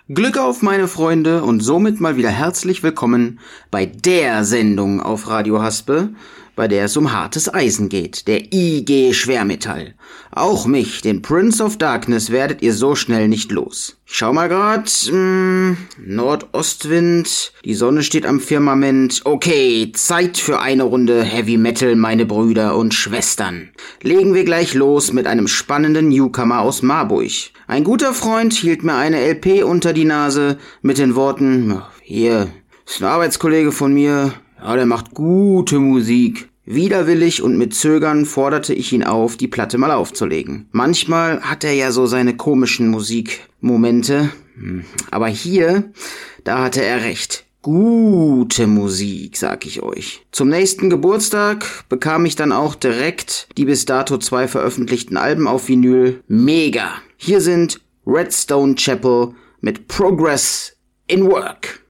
Glück auf, meine Freunde, und somit mal wieder herzlich willkommen bei der Sendung auf Radio Haspe, bei der es um hartes Eisen geht, der IG Schwermetall. Auch mich, den Prince of Darkness, werdet ihr so schnell nicht los. Ich schau mal grad, Nordostwind, die Sonne steht am Firmament. Okay, Zeit für eine Runde Heavy Metal, meine Brüder und Schwestern. Legen wir gleich los mit einem spannenden Newcomer aus Marburg. Ein guter Freund hielt mir eine LP unter die Nase mit den Worten, hier, ist ein Arbeitskollege von mir, ja, der macht gute Musik. Widerwillig und mit Zögern forderte ich ihn auf, die Platte mal aufzulegen. Manchmal hat er ja so seine komischen Musikmomente, aber hier, da hatte er recht. Gute Musik, sag ich euch. Zum nächsten Geburtstag bekam ich dann auch direkt die bis dato 2 veröffentlichten Alben auf Vinyl. Mega! Hier sind Redstone Chapel mit Progress in Work.